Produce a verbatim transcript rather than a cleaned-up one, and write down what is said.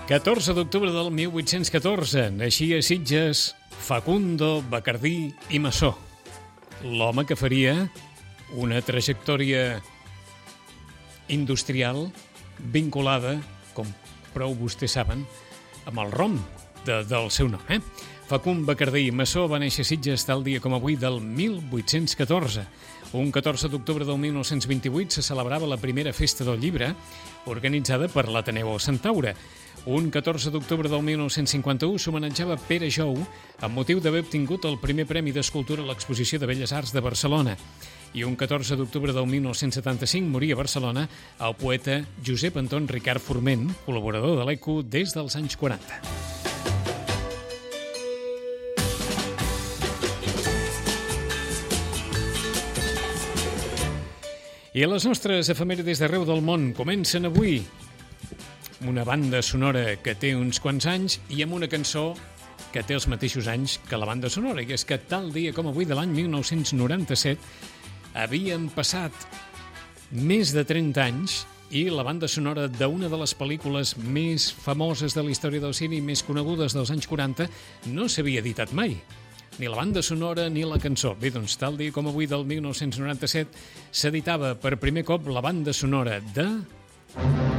catorze d'octubre del mil vuit-cents catorze naixia a Sitges Facundo Bacardí i Massó, l'home que faria una trajectòria industrial vinculada, com prou vostès saben, amb el rom de, del seu nom. Eh? Facund Bacardí i Massó va néixer a Sitges tal dia com avui del mil vuit-cents catorze. Un catorze d'octubre del mil nou-cents vint-i-vuit se celebrava la primera festa del llibre organitzada per l'Ateneu Centaure. Un catorze d'octubre del mil nou-cents cinquanta-u s'homenatjava Pere Jou amb motiu d'haver obtingut el primer Premi d'Escultura a l'Exposició de Belles Arts de Barcelona. I un catorze d'octubre del mil nou-cents setanta-cinc moria a Barcelona el poeta Josep Anton Ricard Forment, col·laborador de l'E Q des dels anys quaranta. I les nostres efemèrides d'arreu del món comencen avui amb una banda sonora que té uns quants anys i amb una cançó que té els mateixos anys que la banda sonora. I és que tal dia com avui de l'any mil nou-cents noranta-set havien passat més de trenta anys i la banda sonora d'una de les pel·lícules més famoses de la història del cine i més conegudes dels anys quaranta no s'havia editat mai. Ni la banda sonora ni la cançó. Bé, doncs, tal dia com avui del mil nou-cents noranta-set s'editava per primer cop la banda sonora de...